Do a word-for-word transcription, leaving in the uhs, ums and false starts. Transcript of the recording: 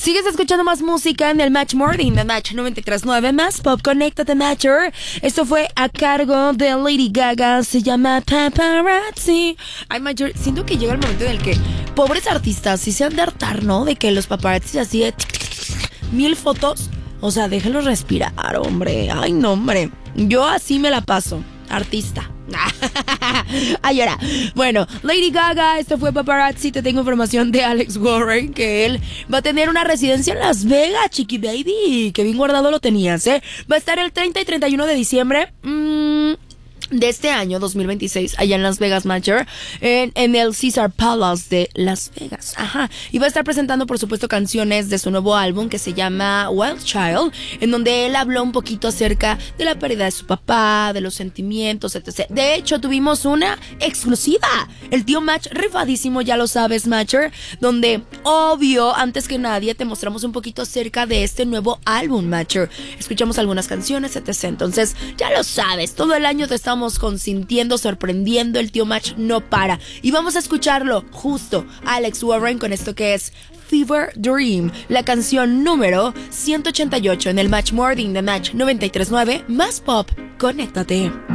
Sigues escuchando más música en el Match Morning de Match noventa y tres punto nueve, más pop. Conéctate, Matcher. Esto fue a cargo de Lady Gaga, se llama Paparazzi. Ay, Matcher, siento que llega el momento en el que pobres artistas sí se han de hartar, ¿no? De que los paparazzi así de mil fotos. O sea, déjenlos respirar, hombre. Ay, no, hombre. Yo así me la paso. Artista. Ay, ahora. Bueno, Lady Gaga, esto fue Paparazzi. Te tengo información de Alex Warren, que él va a tener una residencia en Las Vegas, chiqui baby. Que bien guardado lo tenías, ¿eh? Va a estar el treinta y treinta y uno de diciembre. Mmm... de este año dos mil veintiséis, allá en Las Vegas, Matcher, en, en el Caesar Palace de Las Vegas. Ajá. Y va a estar presentando, por supuesto, canciones de su nuevo álbum que se llama Wild Child, en donde él habló un poquito acerca de la pérdida de su papá, de los sentimientos, etcétera. De hecho, tuvimos una exclusiva. El tío Match rifadísimo, ya lo sabes, Matcher, donde, obvio, antes que nadie, te mostramos un poquito acerca de este nuevo álbum, Matcher. Escuchamos algunas canciones, etcétera. Entonces, ya lo sabes, todo el año te estamos consintiendo, sorprendiendo, el tío Match no para. Y vamos a escucharlo justo, Alex Warren, con esto que es Fever Dream, la canción número ciento ochenta y ocho en el Match Morning de Match noventa y tres punto nueve, más pop. Conéctate.